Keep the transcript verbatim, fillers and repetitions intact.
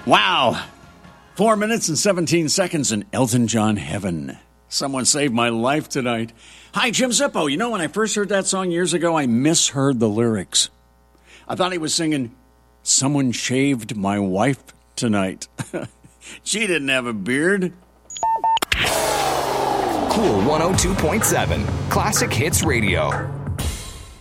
Wow. Four minutes and seventeen seconds in Elton John heaven. Someone saved my life tonight. Hi, Jim Zippo. You know, when I first heard that song years ago, I misheard the lyrics. I thought he was singing, "Someone shaved my wife tonight." She didn't have a beard. Cool one oh two point seven, Classic Hits Radio.